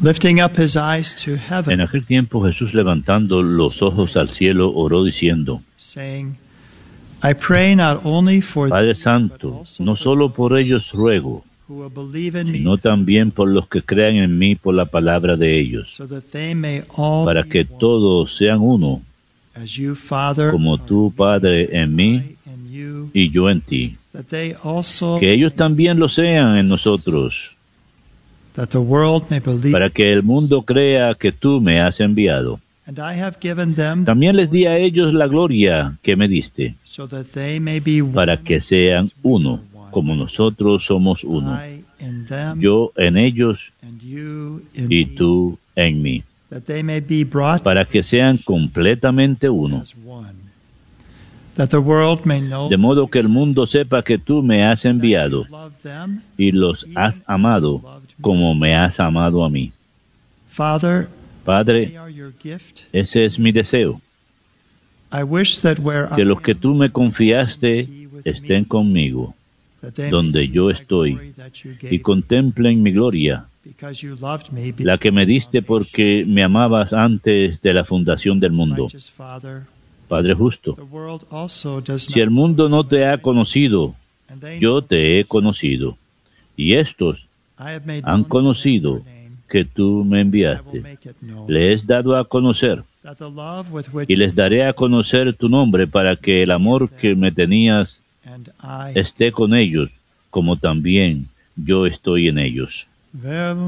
Lifting up his eyes to En heaven, aquel tiempo Jesús, levantando los ojos al cielo, oró diciendo: saying, I pray not only for Padre these, but Santo, also no for solo those por ellos ruego, who will believe in sino me, también por los que crean en mí por la palabra de ellos, so that they may all para be que one, todos sean uno, as you, Father, como tú, Padre, en mí I in you, y yo en ti. that they also, Que ellos también lo sean en nosotros, that the world may believe. para que el mundo crea que tú me has enviado. And I have given them También les di a ellos la gloria que me diste, so that they may be para one que sean as we uno, are one. como nosotros somos uno. I in them, Yo en ellos and you in y me, tú en mí, that they may be brought para que sean completamente uno, as one. That the world may know de modo que el mundo sepa que tú me has that enviado you love them, y los has amado como me has amado a mí. Father, they Padre, are your gift. ese es mi deseo, I wish that where I que los que am, tú me confiaste be with estén me, conmigo, that they may donde see yo my estoy, glory that you y gave contemplen mi gloria, because you loved me, la que me diste porque me amabas antes de la fundación del mundo. righteous Father. Padre justo, The world also does si el mundo no te ha conocido, and they yo know te he conocido, y estos I have made han known to them conocido your name. que tú me I will enviaste. make it known, Les he dado a conocer, that the love with which y les daré a conocer tu nombre, para que el amor que me tenías and I esté con ellos, como también yo estoy en ellos. Verily